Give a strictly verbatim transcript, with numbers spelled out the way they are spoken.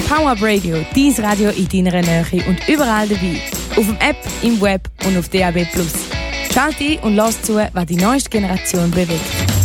PowerUp Radio, dein Radio in deiner Nähe und überall dabei. Auf dem App, im Web und auf D A B plus. Schalt ein und lass zu, was die neueste Generation bewegt.